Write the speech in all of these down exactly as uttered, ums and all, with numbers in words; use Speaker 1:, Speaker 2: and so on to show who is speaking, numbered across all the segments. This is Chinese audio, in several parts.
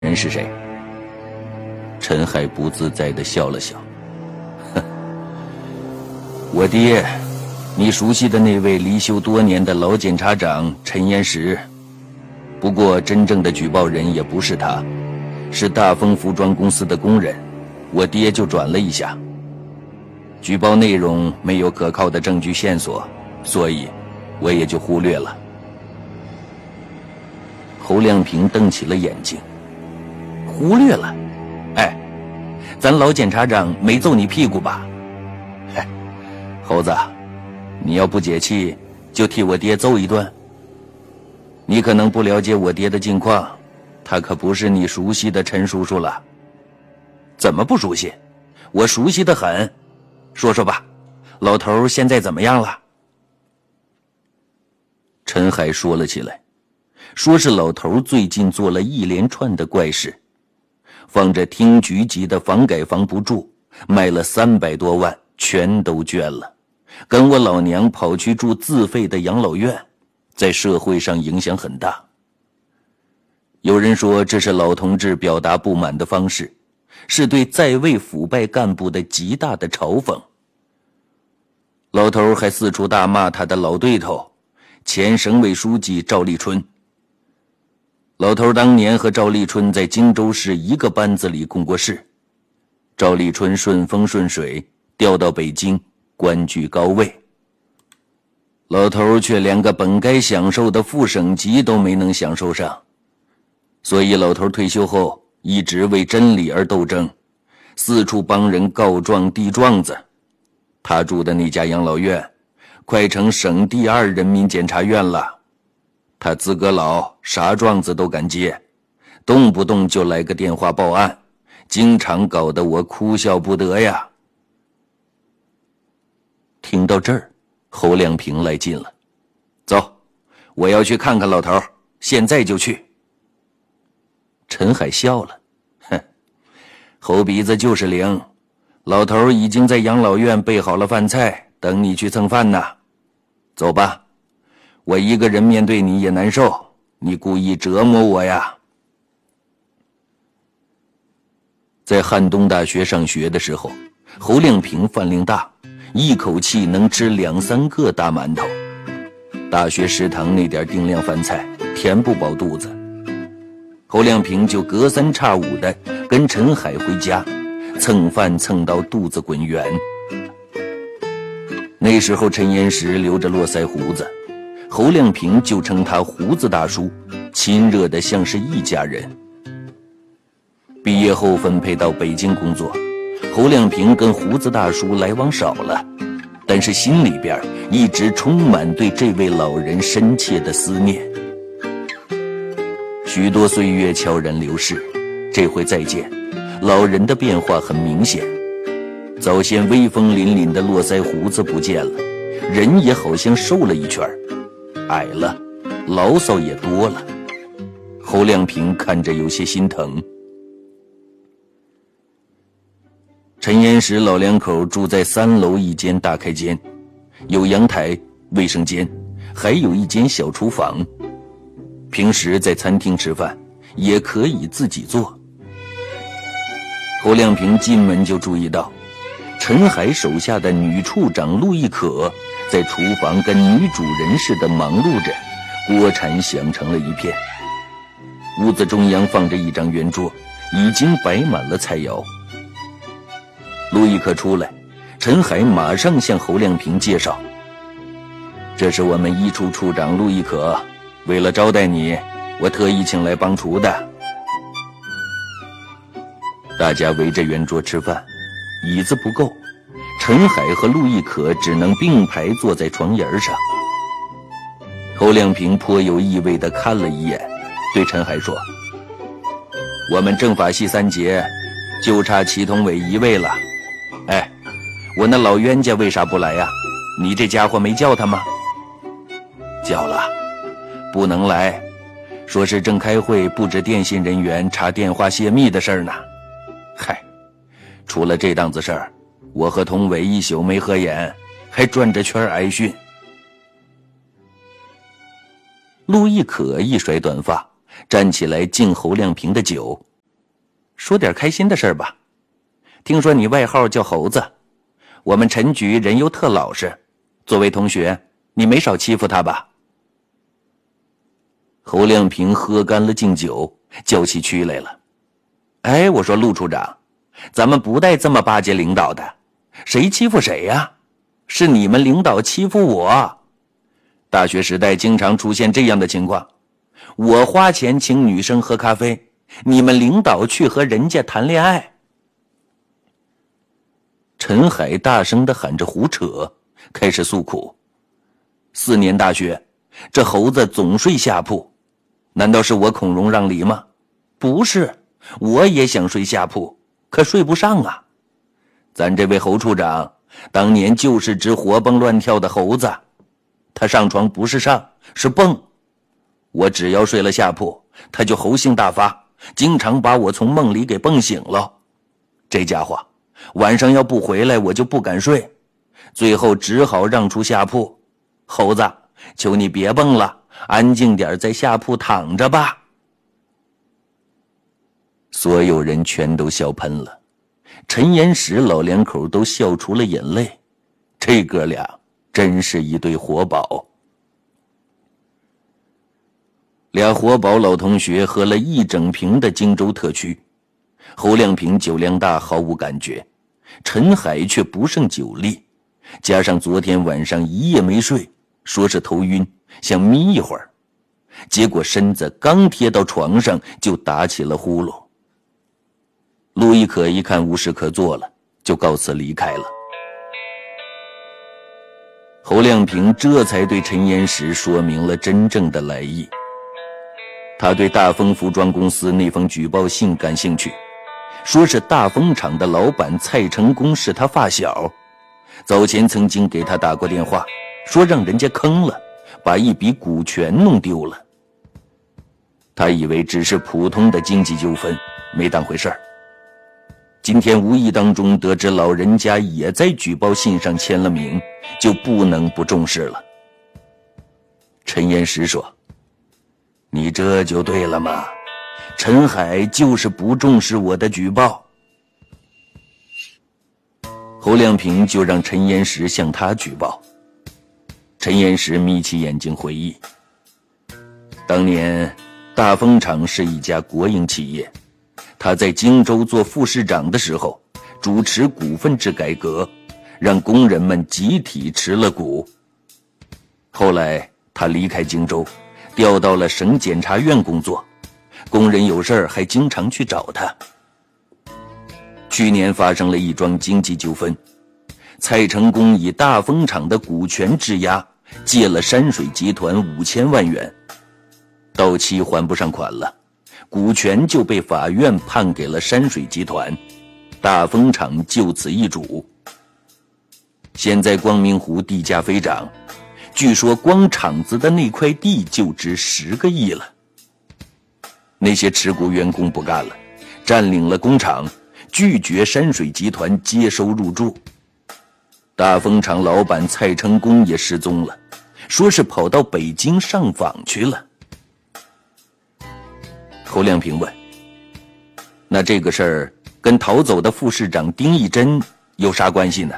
Speaker 1: 人是谁？陈海不自在地笑了笑，哼，我爹，你熟悉的那位离休多年的老检察长陈岩石。不过真正的举报人也不是他，是大丰服装公司的工人，我爹就转了一下。举报内容没有可靠的证据线索，所以我也就忽略了。侯亮平瞪起了眼睛，忽略了？哎，咱老检察长没揍你屁股吧？哎，猴子，你要不解气，就替我爹揍一顿。你可能不了解我爹的近况，他可不是你熟悉的陈叔叔了。怎么不熟悉？我熟悉得很。说说吧，老头现在怎么样了？陈海说了起来，说是老头最近做了一连串的怪事，放着厅局级的房改房不住，卖了三百多万，全都捐了，跟我老娘跑去住自费的养老院，在社会上影响很大。有人说这是老同志表达不满的方式，是对在位腐败干部的极大的嘲讽。老头还四处大骂他的老对头，前省委书记赵立春。老头当年和赵立春在荆州市一个班子里共过事，赵立春顺风顺水调到北京，官居高位，老头却连个本该享受的副省级都没能享受上。所以老头退休后一直为真理而斗争，四处帮人告状递状子。他住的那家养老院快成省第二人民检察院了，他资格老，啥状子都敢接，动不动就来个电话报案，经常搞得我哭笑不得呀。听到这儿，侯亮平来劲了，走，我要去看看老头，现在就去。陈海笑了，哼，猴鼻子就是灵，老头已经在养老院备好了饭菜，等你去蹭饭呢。走吧，我一个人面对你也难受，你故意折磨我呀。在汉东大学上学的时候，侯亮平饭量大，一口气能吃两三个大馒头。大学食堂那点定量饭菜填不饱肚子，侯亮平就隔三差五的跟陈海回家蹭饭蹭到肚子滚圆。那时候陈岩石留着络腮胡子，侯亮平就称他胡子大叔，亲热得像是一家人。毕业后分配到北京工作，侯亮平跟胡子大叔来往少了，但是心里边一直充满对这位老人深切的思念。许多岁月悄然流逝，这回再见，老人的变化很明显，早先威风凛凛的络腮胡子不见了，人也好像瘦了一圈，矮了，牢骚也多了。侯亮平看着有些心疼。陈岩石老两口住在三楼一间大开间，有阳台、卫生间，还有一间小厨房。平时在餐厅吃饭也可以自己做。侯亮平进门就注意到陈海手下的女处长陆亦可在厨房跟女主人似的忙碌着，锅铲响成了一片。屋子中央放着一张圆桌，已经摆满了菜肴。陆亦可出来，陈海马上向侯亮平介绍，这是我们一处处长陆亦可，为了招待你，我特意请来帮厨的。大家围着圆桌吃饭，椅子不够，陈海和陆亦可只能并排坐在床沿上。侯亮平颇有意味地看了一眼，对陈海说，我们政法系三杰就差祁同伟一位了。哎，我那老冤家为啥不来呀？你这家伙没叫他吗？叫了，不能来，说是正开会布置电信人员查电话泄密的事儿呢。嗨，除了这档子事儿，我和同伟一宿没合眼，还转着圈挨训。陆亦可一甩短发，站起来敬侯亮平的酒， 说点开心的事儿吧。听说你外号叫猴子，我们陈局人又特老实，作为同学，你没少欺负他吧？”侯亮平喝干了敬酒，叫起屈来了。哎，我说陆处长，咱们不带这么巴结领导的，谁欺负谁呀？是你们领导欺负我。大学时代经常出现这样的情况，我花钱请女生喝咖啡，你们领导去和人家谈恋爱。陈海大声地喊着胡扯，开始诉苦。四年大学，这猴子总睡下铺，难道是我孔融让梨吗？不是，我也想睡下铺，可睡不上啊。咱这位侯处长当年就是只活蹦乱跳的猴子，他上床不是上，是蹦。我只要睡了下铺，他就猴性大发，经常把我从梦里给蹦醒了。这家伙晚上要不回来，我就不敢睡，最后只好让出下铺。猴子，求你别蹦了，安静点在下铺躺着吧。所有人全都笑喷了，陈岩石老两口都笑出了眼泪，这哥俩真是一对活宝。俩活宝老同学喝了一整瓶的荆州特曲，侯亮平酒量大，毫无感觉，陈海却不胜酒力，加上昨天晚上一夜没睡，说是头晕，想眯一会儿，结果身子刚贴到床上就打起了呼噜。陆亦可一看无事可做了，就告辞离开了。侯亮平这才对陈岩石说明了真正的来意。他对大丰服装公司那封举报信感兴趣，说是大丰厂的老板蔡成功是他发小，早前曾经给他打过电话，说让人家坑了，把一笔股权弄丢了。他以为只是普通的经济纠纷，没当回事儿。今天无意当中得知老人家也在举报信上签了名，就不能不重视了。陈岩石说：“你这就对了嘛，陈海就是不重视我的举报。”侯亮平就让陈岩石向他举报。陈岩石眯起眼睛回忆，当年大丰厂是一家国营企业，他在荆州做副市长的时候，主持股份制改革，让工人们集体持了股。后来他离开荆州，调到了省检察院工作，工人有事儿还经常去找他。去年发生了一桩经济纠纷，蔡成功以大丰厂的股权质押，借了山水集团五千万元，到期还不上款了，股权就被法院判给了山水集团，大丰厂就此易主。现在光明湖地价飞涨，据说光厂子的那块地就值十个亿了。那些持股员工不干了，占领了工厂，拒绝山水集团接收入驻。大丰厂老板蔡成功也失踪了，说是跑到北京上访去了。侯亮平问：“那这个事儿跟逃走的副市长丁义珍有啥关系呢？”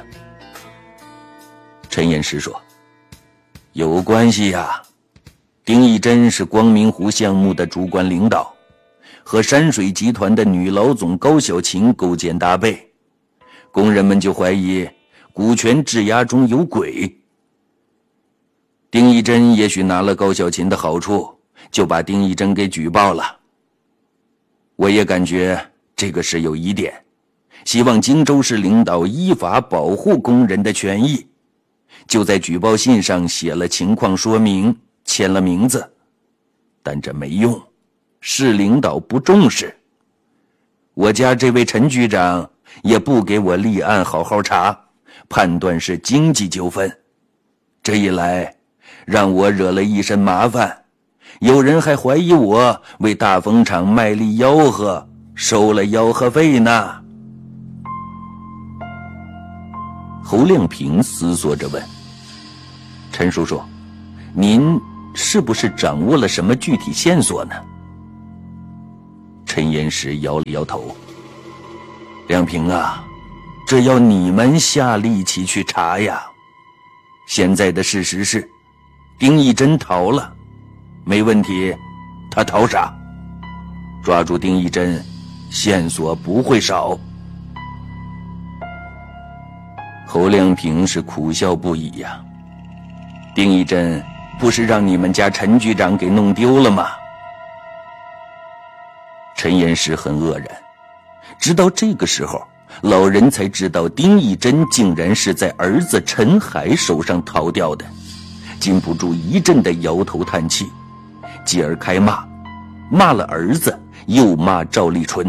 Speaker 1: 陈岩石说：“有关系呀，丁义珍是光明湖项目的主管领导，和山水集团的女老总高小琴勾肩搭背，工人们就怀疑股权质押中有鬼。丁义珍也许拿了高小琴的好处，就把丁义珍给举报了。我也感觉这个事有疑点，希望荆州市领导依法保护工人的权益，就在举报信上写了情况说明，签了名字，但这没用，市领导不重视。我家这位陈局长也不给我立案好好查，判断是经济纠纷。这一来让我惹了一身麻烦，有人还怀疑我为大丰厂卖力吆喝，收了吆喝费呢。侯亮平思索着问：“陈叔叔，您是不是掌握了什么具体线索呢？”陈岩石摇了摇头：“ 亮平啊，这要你们下力气去查呀。现在的事实是，丁义珍逃了，没问题，他逃啥？抓住丁义珍，线索不会少。侯亮平是苦笑不已呀。丁义珍不是让你们家陈局长给弄丢了吗？陈岩石很愕然，直到这个时候，老人才知道丁义珍竟然是在儿子陈海手上逃掉的，禁不住一阵的摇头叹气，继而开骂，骂了儿子，又骂赵立春。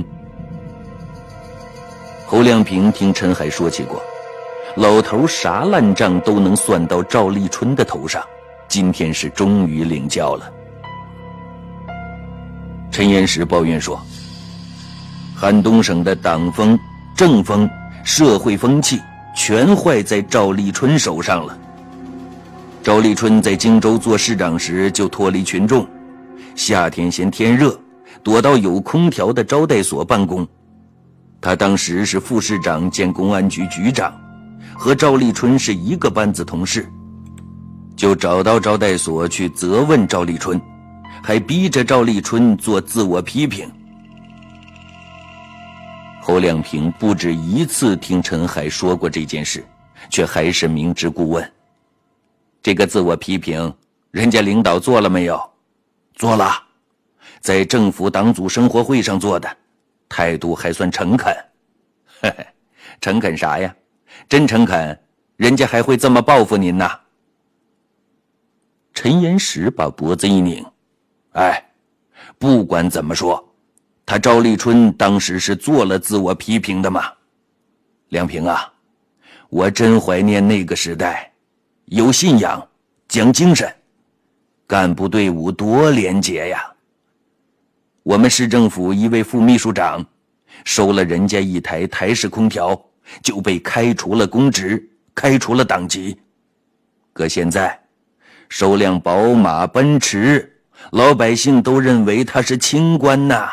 Speaker 1: 侯亮平听陈海说起过，老头啥烂账都能算到赵立春的头上，今天是终于领教了。陈岩石抱怨说，汉东省的党风、政风、社会风气全坏在赵立春手上了。赵立春在荆州做市长时就脱离群众，夏天嫌天热，躲到有空调的招待所办公。他当时是副市长兼公安局局长，和赵立春是一个班子同事，就找到招待所去责问赵立春，还逼着赵立春做自我批评。侯亮平不止一次听陈海说过这件事，却还是明知故问。这个自我批评，人家领导做了没有？做了，在政府党组生活会上做的，态度还算诚恳。嘿嘿，诚恳啥呀？真诚恳，人家还会这么报复您呐？陈岩石把脖子一拧，哎，不管怎么说，他赵立春当时是做了自我批评的嘛。亮平啊，我真怀念那个时代，有信仰，讲精神，干部队伍多廉洁呀。我们市政府一位副秘书长收了人家一台台式空调，就被开除了公职，开除了党籍。可现在收辆宝马奔驰，老百姓都认为他是清官呐。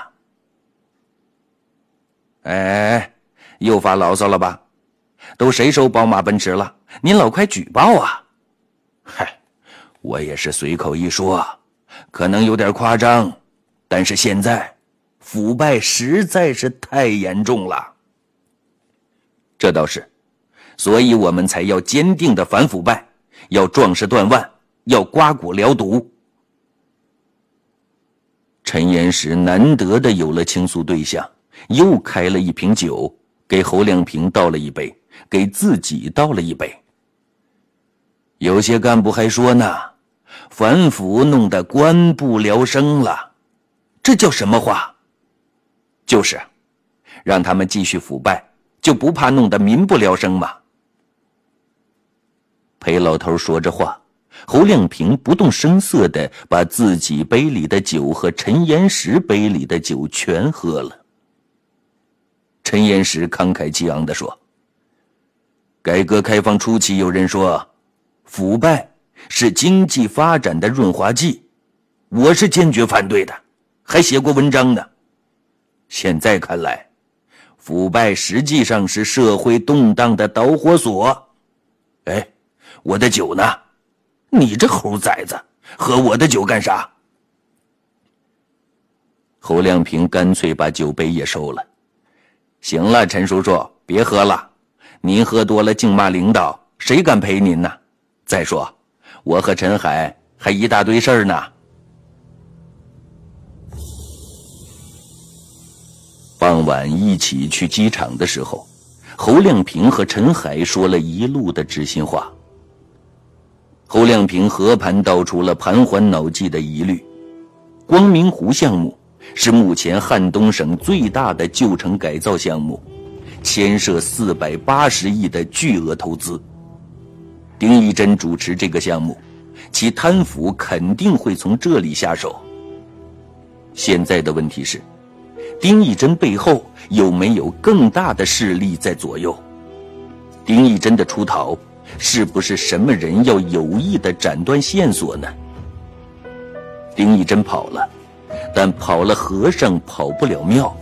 Speaker 1: 哎，又发牢骚了吧？都谁收宝马奔驰了？您老快举报啊！嗨，我也是随口一说，可能有点夸张，但是现在腐败实在是太严重了。这倒是，所以我们才要坚定的反腐败，要壮士断腕，要刮骨疗毒。陈岩石难得的有了倾诉对象，又开了一瓶酒，给侯亮平倒了一杯，给自己倒了一杯。有些干部还说呢，反腐弄得官不聊生了，这叫什么话？就是，让他们继续腐败，就不怕弄得民不聊生吗？裴老头说着话，侯亮平不动声色地把自己杯里的酒和陈岩石杯里的酒全喝了。陈岩石慷慨激昂地说，改革开放初期有人说腐败是经济发展的润滑剂，我是坚决反对的，还写过文章呢。现在看来，腐败实际上是社会动荡的导火索。哎，我的酒呢？你这猴崽子，喝我的酒干啥？侯亮平干脆把酒杯也收了。行了，陈叔叔，别喝了，您喝多了净骂领导，谁敢陪您呢？再说，我和陈海还一大堆事儿呢。傍晚一起去机场的时候，侯亮平和陈海说了一路的知心话。侯亮平和盘道出了盘桓脑际的疑虑。光明湖项目是目前汉东省最大的旧城改造项目，牵涉四百八十亿的巨额投资。丁义珍主持这个项目，其贪腐肯定会从这里下手。现在的问题是，丁义珍背后有没有更大的势力在左右？丁义珍的出逃，是不是什么人要有意的斩断线索呢？丁义珍跑了，但跑了和尚跑不了庙，